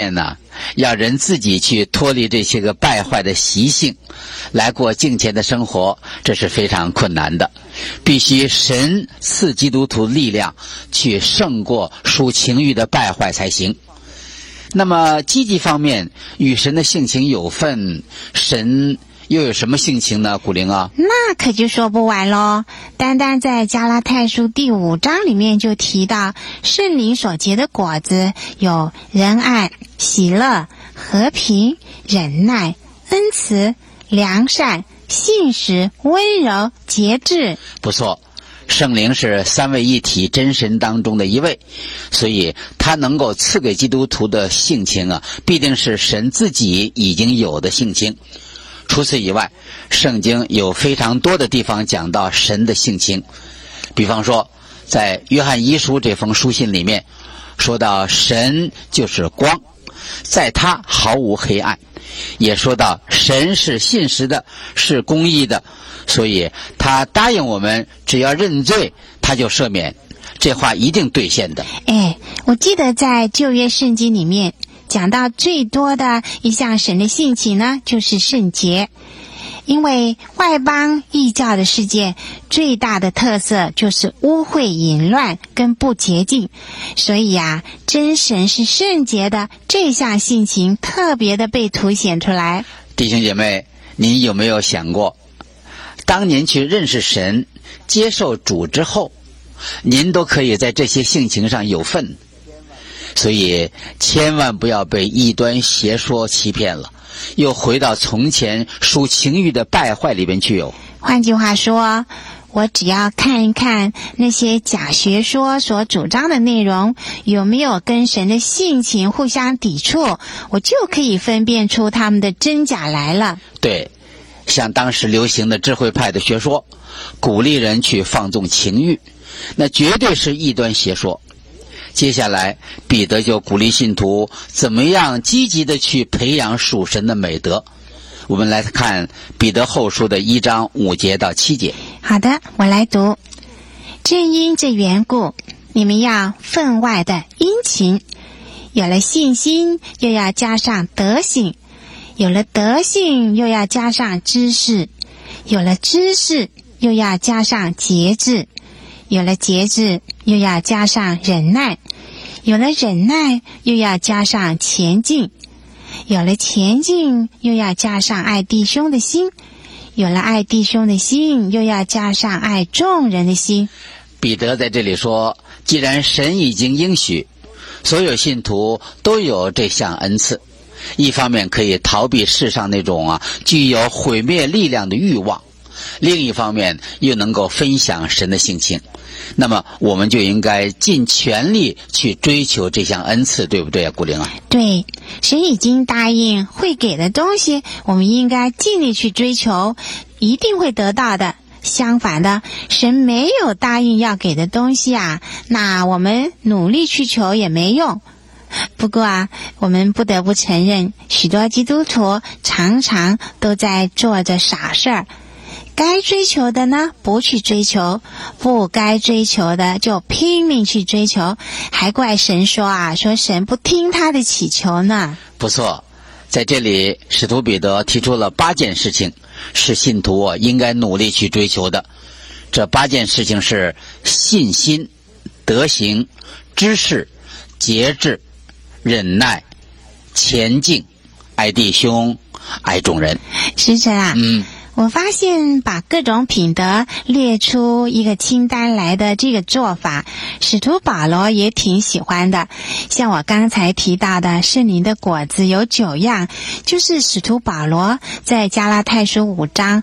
面呢，要人自己去脱离这些个败坏的习性，来过敬虔的生活，这是非常困难的。必须神赐基督徒力量去胜过属情欲的败坏才行。那么积极方面，与神的性情有份，神又有什么性情呢？古灵啊， 那可就说不完咯。单单在加拉太书第5章里面就提到，圣灵所结的果子有仁爱、喜乐、和平、忍耐、恩慈、良善、信实、温柔、节制。 不错，圣灵是三位一体真神当中的一位，所以他能够赐给基督徒的性情啊，必定是神自己已经有的性情。除此以外，圣经有非常多的地方讲到神的性情。比方说在约翰一书这封书信里面说到神就是光，在他毫无黑暗，也说到神是信实的，是公义的，所以他答应我们只要认罪他就赦免，这话一定兑现的。 我记得在旧约圣经里面讲到最多的一项神的性情呢，就是圣洁。因为外邦异教的世界最大的特色就是污秽淫乱跟不洁净，所以真神是圣洁的，这项性情特别的被凸显出来。 弟兄姐妹，您有没有想过，当您去认识神接受主之后，您都可以在这些性情上有份。所以千万不要被异端邪说欺骗了，又回到从前属情欲的败坏里边去。 换句话说，我只要看一看那些假学说所主张的内容有没有跟神的性情互相抵触，我就可以分辨出他们的真假来了。 对，像当时流行的智慧派的学说，鼓励人去放纵情欲，那绝对是异端邪说。接下来彼得就鼓励信徒怎么样积极的去培养属神的美德。我们来看彼得后书的1章5节到7节。 好的，我来读。正因这缘故，你们要分外的殷勤，有了信心又要加上德行，有了德行又要加上知识，有了知识又要加上节制，有了节制又要加上忍耐，有了忍耐又要加上前进，有了前进又要加上爱弟兄的心，有了爱弟兄的心又要加上爱众人的心。 彼得在这里说，既然神已经应许所有信徒都有这项恩赐，一方面可以逃避世上那种具有毁灭力量的欲望，另一方面又能够分享神的性情，那么我们就应该尽全力去追求这项恩赐，对不对啊，顾灵啊？ 对，神已经答应会给的东西，我们应该尽力去追求，一定会得到的。相反的，神没有答应要给的东西那我们努力去求也没用。不过我们不得不承认，许多基督徒常常都在做着傻事儿。该追求的呢，不去追求；不该追求的就拼命去追求，还怪神说神不听他的祈求呢。 不错，在这里使徒彼得提出了8件事情，是信徒应该努力去追求的。这8件事情是信心、德行、知识、节制、忍耐、前进、爱弟兄、爱众人。 师承我发现把各种品德列出一个清单来的这个做法，使徒保罗也挺喜欢的。像我刚才提到的圣灵的果子有9样，就是使徒保罗在加拉太书5章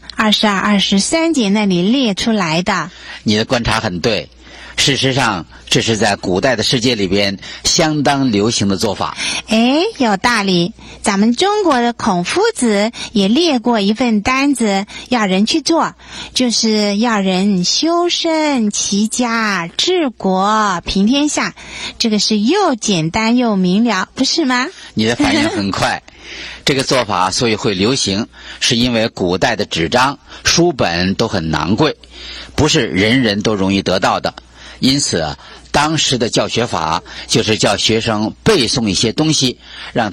22、23节那里列出来的。 你的观察很对，事实上这是在古代的世界里边相当流行的做法。 有道理。咱们中国的孔夫子也列过一份单子要人去做，就是要人修身齐家治国平天下。这个是又简单又明了，不是吗？ 你的反应很快。这个做法所以会流行，是因为古代的纸张书本都很昂贵，不是人人都容易得到的。因此当时的教学法就是叫学生背诵一些东西，让